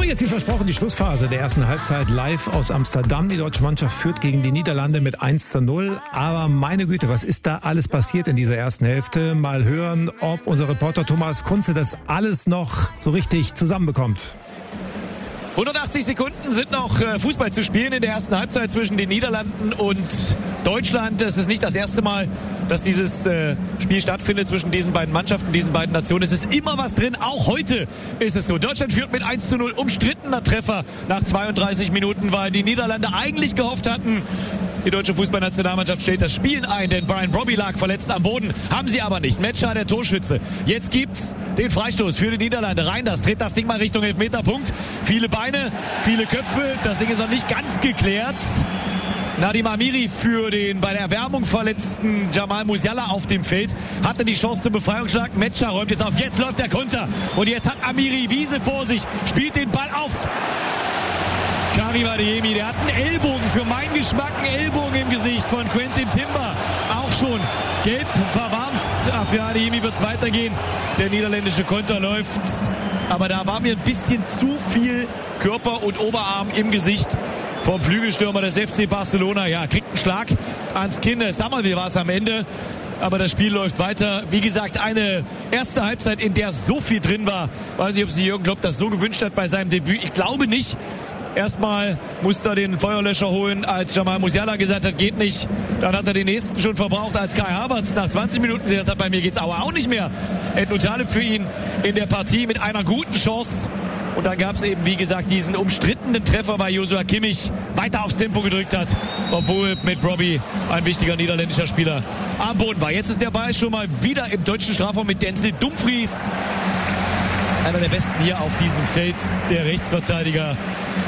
jetzt wie versprochen die Schlussphase der ersten Halbzeit live aus Amsterdam. Die deutsche Mannschaft führt gegen die Niederlande mit 1:0. Aber meine Güte, was ist da alles passiert in dieser ersten Hälfte? Mal hören, ob unser Reporter Thomas Kunze das alles noch so richtig zusammenbekommt. 180 Sekunden sind noch Fußball zu spielen in der ersten Halbzeit zwischen den Niederlanden und Deutschland. Es ist nicht das erste Mal, dass dieses Spiel stattfindet zwischen diesen beiden Mannschaften, diesen beiden Nationen. Es ist immer was drin. Auch heute ist es so. Deutschland führt mit 1:0. Umstrittener Treffer nach 32 Minuten, weil die Niederlande eigentlich gehofft hatten, die deutsche Fußballnationalmannschaft stellt das Spiel ein, denn Brian Brobby lag verletzt am Boden. Haben sie aber nicht. Metscher, der Torschütze. Jetzt gibt's den Freistoß für die Niederlande. Reinders dreht das Ding mal Richtung Elfmeterpunkt. Viele Beine, viele Köpfe. Das Ding ist noch nicht ganz geklärt. Nadim Amiri für den bei der Erwärmung verletzten Jamal Musiala auf dem Feld. Hatte die Chance zum Befreiungsschlag. Metscher räumt jetzt auf. Jetzt läuft der Konter. Und jetzt hat Amiri Wiese vor sich. Spielt den Ball auf. Karim Adeyemi, der hat einen Ellbogen, für meinen Geschmack einen Ellbogen im Gesicht von Quentin Timber. Auch schon gelb verwarnt. Für Adeyemi wird es weitergehen. Der niederländische Konter läuft. Aber da war mir ein bisschen zu viel Körper und Oberarm im Gesicht vom Flügelstürmer des FC Barcelona. Ja, kriegt einen Schlag ans Kinn. Summerville war es am Ende. Aber das Spiel läuft weiter. Wie gesagt, eine erste Halbzeit, in der so viel drin war. Weiß nicht, ob sich Jürgen Klopp das so gewünscht hat bei seinem Debüt. Ich glaube nicht. Erstmal musste er den Feuerlöscher holen, als Jamal Musiala gesagt hat, geht nicht. Dann hat er den nächsten schon verbraucht, als Kai Havertz nach 20 Minuten gesagt hat, bei mir geht's aber auch nicht mehr. Edno Taleb für ihn in der Partie mit einer guten Chance. Und dann gab es eben, wie gesagt, diesen umstrittenen Treffer, weil Joshua Kimmich weiter aufs Tempo gedrückt hat, obwohl mit Brobby ein wichtiger niederländischer Spieler am Boden war. Jetzt ist der Ball schon mal wieder im deutschen Strafraum mit Denzel Dumfries. Einer der Besten hier auf diesem Feld, der Rechtsverteidiger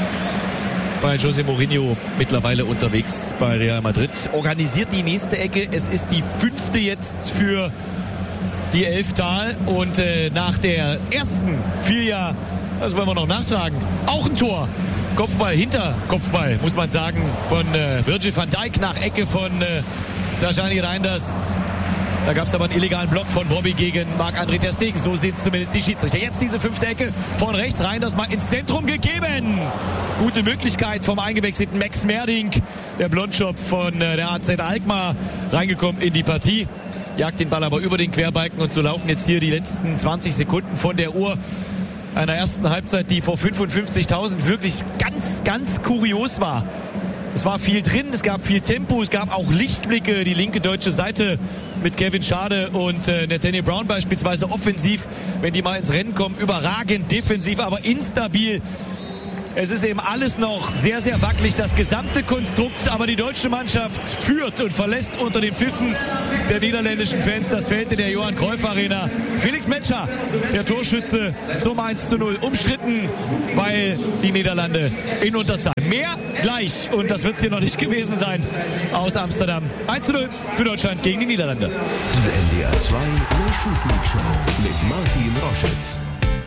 bei José Mourinho, mittlerweile unterwegs bei Real Madrid. Organisiert die nächste Ecke. Es ist die 5. jetzt für die Elftal. Und nach der ersten 4 Jahren, das wollen wir noch nachtragen, auch ein Tor. Kopfball, Hinterkopfball, muss man sagen, von Virgil van Dijk nach Ecke von Tajani Reinders. Da gab es aber einen illegalen Block von Brobby gegen Marc-André ter Stegen. So sehen zumindest die Schiedsrichter. Jetzt diese 5. Ecke von rechts rein, das mal ins Zentrum gegeben. Gute Möglichkeit vom eingewechselten Max Merding. Der Blondschopf von der AZ Alkmaar reingekommen in die Partie. Jagt den Ball aber über den Querbalken und so laufen jetzt hier die letzten 20 Sekunden von der Uhr einer ersten Halbzeit, die vor 55.000 wirklich ganz, ganz kurios war. Es war viel drin, es gab viel Tempo, es gab auch Lichtblicke. Die linke deutsche Seite mit Kevin Schade und Nathaniel Brown beispielsweise offensiv, wenn die mal ins Rennen kommen, überragend defensiv, aber instabil. Es ist eben alles noch sehr, sehr wackelig, das gesamte Konstrukt. Aber die deutsche Mannschaft führt und verlässt unter den Pfiffen der niederländischen Fans das Feld in der Johann Cruyff Arena. Felix Metscher, der Torschütze zum 1:0. Umstritten, weil die Niederlande in Unterzahl. Mehr gleich. Und das wird es hier noch nicht gewesen sein aus Amsterdam. 1:0 für Deutschland gegen die Niederlande. Die NDR 2 Nations League Show mit Martin Roschitz.